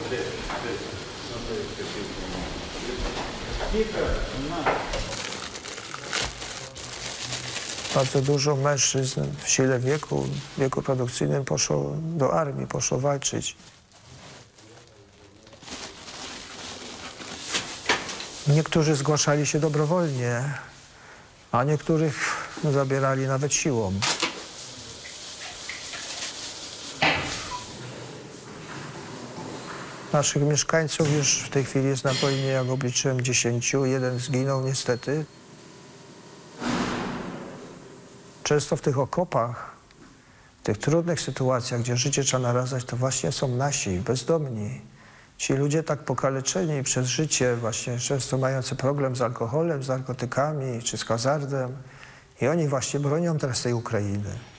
Bardzo dużo mężczyzn w sile wieku produkcyjnym poszło do armii, poszło walczyć. Niektórzy zgłaszali się dobrowolnie, a niektórych zabierali nawet siłą. Naszych mieszkańców już w tej chwili jest na wojnie, jak obliczyłem, 10. Jeden zginął niestety. Często w tych okopach, w tych trudnych sytuacjach, gdzie życie trzeba narażać, to właśnie są nasi, bezdomni. Ci ludzie tak pokaleczeni przez życie, właśnie często mający problem z alkoholem, z narkotykami czy z hazardem. I oni właśnie bronią teraz tej Ukrainy.